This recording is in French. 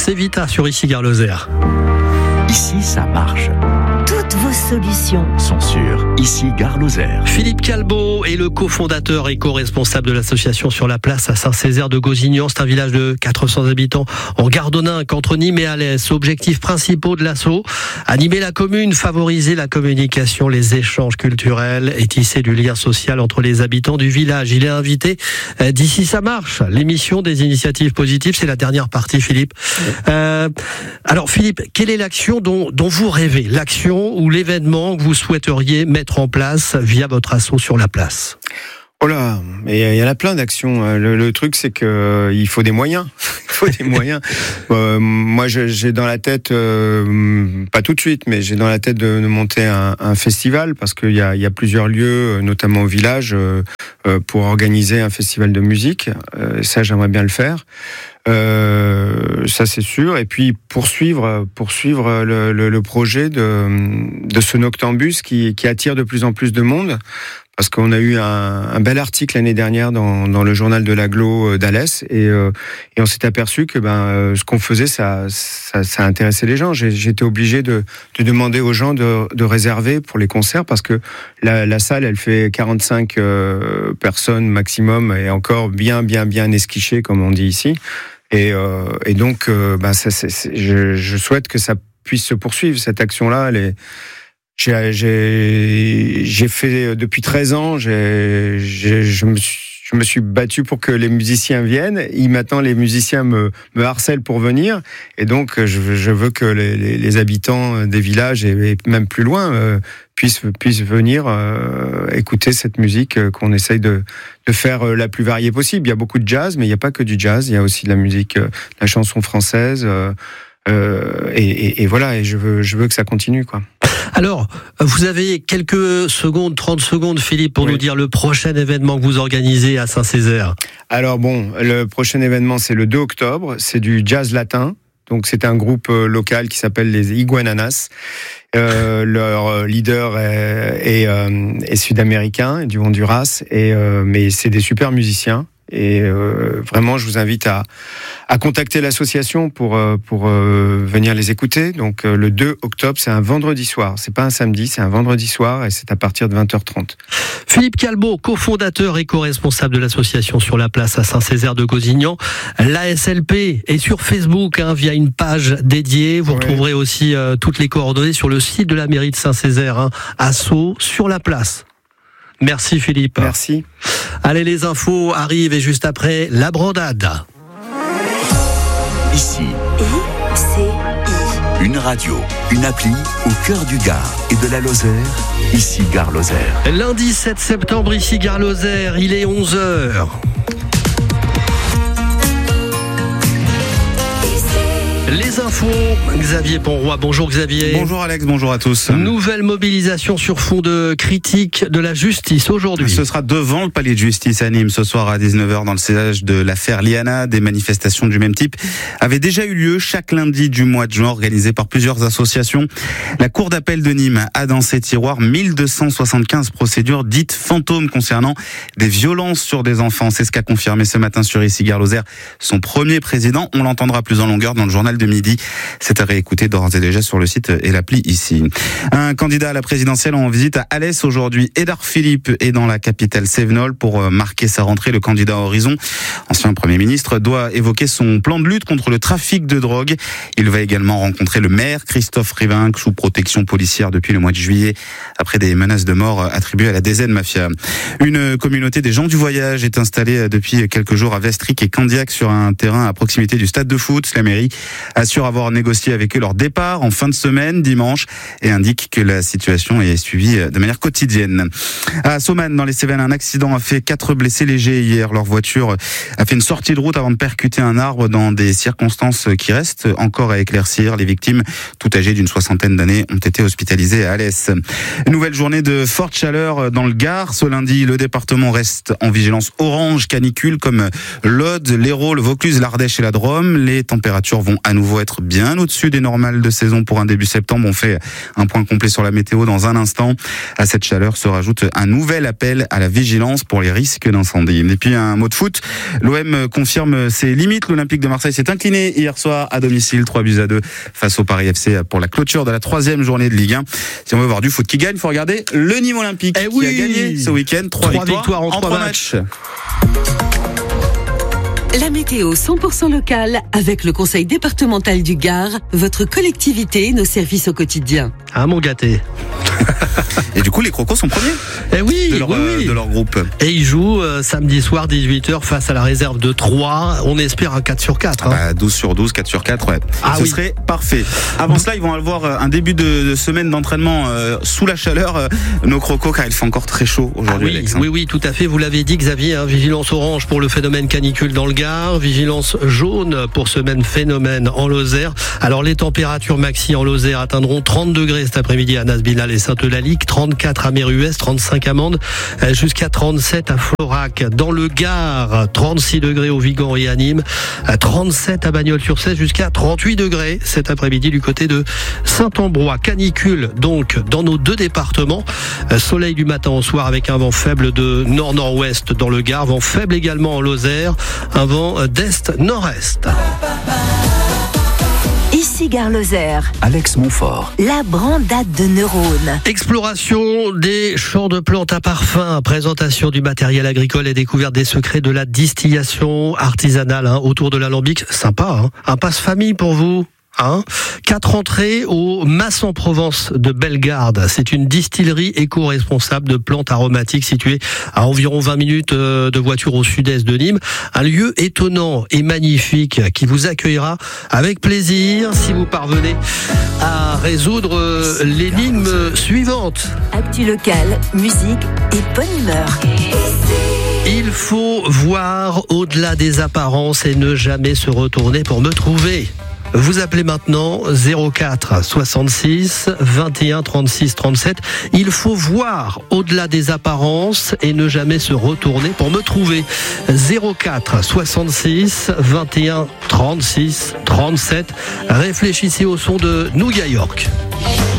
C'est Vita sur Ici Gare Lozère. Ici, ça marche. Toutes vos solutions sont sur Ici Gare Lozère. Philippe Calbo est le cofondateur et co-responsable de l'association Sur la Place à Saint-Césaire de Gozignan. C'est un village de 400 habitants en Gardonninque, entre Nîmes et Alès. Objectifs principaux de l'asso: animer la commune, favoriser la communication, les échanges culturels et tisser du lien social entre les habitants du village. Il est invité d'Ici ça marche, l'émission des initiatives positives. C'est la dernière partie, Philippe. Alors Philippe, quelle est l'action dont vous rêvez, l'action ou l'événement que vous souhaiteriez mettre en place via votre asso Sur la Place? Oh là, mais il y en a plein d'actions. Le truc, c'est que il faut des moyens. Il faut des moyens. Moi, j'ai dans la tête, pas tout de suite, mais j'ai dans la tête de monter un festival, parce qu'il y a plusieurs lieux, notamment au village, pour organiser un festival de musique. Ça, j'aimerais bien le faire. Ça c'est sûr. Et puis poursuivre le projet de ce Noctambus qui attire de plus en plus de monde, parce qu'on a eu un bel article l'année dernière dans le journal de l'agglo d'Alès, et on s'est aperçu que ce qu'on faisait ça intéressait les gens. J'étais obligé de demander aux gens de réserver pour les concerts, parce que la salle elle fait 45 personnes maximum, et encore bien esquiché comme on dit ici. Et donc, je souhaite que ça puisse se poursuivre, cette action-là. J'ai fait depuis 13 ans. Je me suis battu pour que les musiciens viennent. Maintenant, les musiciens me harcèlent pour venir. Et donc, je veux que les habitants des villages et même plus loin puissent venir écouter cette musique qu'on essaye de faire la plus variée possible. Il y a beaucoup de jazz, mais il n'y a pas que du jazz. Il y a aussi de la musique, la chanson française. Et voilà. Et je veux que ça continue, quoi. Alors, vous avez quelques secondes, 30 secondes, Philippe, pour nous dire le prochain événement que vous organisez à Saint-Césaire. Alors le prochain événement, c'est le 2 octobre. C'est du jazz latin. Donc c'est un groupe local qui s'appelle les Iguananas. Leur leader est sud-américain, du Honduras, mais c'est des super musiciens. Et vraiment, je vous invite à contacter l'association pour venir les écouter. Donc le 2 octobre, c'est un vendredi soir. C'est pas un samedi, c'est un vendredi soir, et c'est à partir de 20h30. Philippe Calbo, cofondateur et co-responsable de l'association Sur la Place à Saint-Césaire de Gozignan. L'ASLP est sur Facebook via une page dédiée. Vous retrouverez aussi toutes les coordonnées sur le site de la mairie de Saint-Césaire. Asso Sur la Place. Merci Philippe. Merci. Allez, les infos arrivent, et juste après, la brandade. Ici, une radio, une appli au cœur du Gard et de la Lozère. Ici Gare Lozère. Lundi 7 septembre, Ici Gare Lozère, il est 11h. Les infos, Xavier Ponroy. Bonjour Xavier. Bonjour Alex, bonjour à tous. Nouvelle mobilisation sur fond de critique de la justice aujourd'hui. Ce sera devant le palais de justice à Nîmes ce soir à 19h dans le sillage de l'affaire Liana. Des manifestations du même type avaient déjà eu lieu chaque lundi du mois de juin, organisées par plusieurs associations. La cour d'appel de Nîmes a dans ses tiroirs 1275 procédures dites fantômes concernant des violences sur des enfants. C'est ce qu'a confirmé ce matin sur Ici Gare Lozère son premier président. On l'entendra plus en longueur dans le journal de midi. C'est à réécouter d'ores et déjà sur le site et l'appli Ici. Un candidat à la présidentielle en visite à Alès aujourd'hui. Édouard Philippe est dans la capitale Cévenol pour marquer sa rentrée. Le candidat Horizon, ancien Premier ministre, doit évoquer son plan de lutte contre le trafic de drogue. Il va également rencontrer le maire Christophe Rivinc, sous protection policière depuis le mois de juillet, après des menaces de mort attribuées à la DZ Mafia. Une communauté des gens du voyage est installée depuis quelques jours à Vestric et Candiac sur un terrain à proximité du stade de foot. La mairie assure avoir négocié avec eux leur départ en fin de semaine, dimanche, et indique que la situation est suivie de manière quotidienne. À Saumagne, dans les Cévennes, un accident a fait 4 blessés légers hier. Leur voiture a fait une sortie de route avant de percuter un arbre dans des circonstances qui restent encore à éclaircir. Les victimes, toutes âgées d'une 60aine d'années, ont été hospitalisées à Alès. Une nouvelle journée de forte chaleur dans le Gard. Ce lundi, le département reste en vigilance orange canicule comme l'Aude, l'Hérault, le Vaucluse, l'Ardèche et la Drôme. Les températures vont à nouveau être être bien au-dessus des normales de saison pour un début septembre. On fait un point complet sur la météo dans un instant. À cette chaleur se rajoute un nouvel appel à la vigilance pour les risques d'incendie. Et puis un mot de foot. L'OM confirme ses limites. L'Olympique de Marseille s'est incliné hier soir à domicile 3-2 face au Paris FC pour la clôture de la 3e journée de Ligue 1. Si on veut voir du foot qui gagne, il faut regarder le Nîmes Olympique qui a gagné ce week-end 3 victoires en 3 matchs. La météo 100% locale avec le Conseil départemental du Gard, votre collectivité, nos services au quotidien. Ah, mon gâté. Et du coup, les Crocos sont premiers de leur groupe. Et ils jouent samedi soir 18h face à la réserve de 3. On espère un 4 sur 4. Hein. 12 sur 12, 4 sur 4, ouais. Ce serait parfait. Avant cela, ils vont avoir un début de semaine d'entraînement sous la chaleur, nos Crocos, car il fait encore très chaud aujourd'hui, Alex. Oui, tout à fait. Vous l'avez dit, Xavier, vigilance orange pour le phénomène canicule dans le Gard, vigilance jaune pour ce même phénomène en Lozère. Alors, les températures maxi en Lozère atteindront 30 degrés cet après-midi à Nasbinal et Sainte-Eulalie, 34 à Méruès, 35 à Mende, jusqu'à 37 à Florac. Dans le Gard, 36 degrés au Vigan et à Nîmes, 37 à Bagnols-sur-Cèze, jusqu'à 38 degrés cet après-midi du côté de Saint-Ambrois. Canicule donc dans nos 2 départements. Soleil du matin au soir avec un vent faible de nord-nord-ouest dans le Gard, vent faible également en Lozère, un vent d'est-nord-est. Ici Gare Lozère. Alex Montfort. La brandade de neurones. Exploration des champs de plantes à parfum, présentation du matériel agricole et découverte des secrets de la distillation artisanale autour de l'alambic. Sympa, un passe-famille pour vous. 4 entrées au Mas en Provence de Bellegarde. C'est une distillerie éco-responsable de plantes aromatiques située à environ 20 minutes de voiture au sud-est de Nîmes. Un lieu étonnant et magnifique qui vous accueillera avec plaisir si vous parvenez à résoudre l'énigme suivante. Actu local, musique et bonne humeur. Il faut voir au-delà des apparences et ne jamais se retourner pour me trouver. Vous appelez maintenant 04 66 21 36 37. Il faut voir au-delà des apparences et ne jamais se retourner pour me trouver. 04 66 21 36 37. Réfléchissez au son de New York.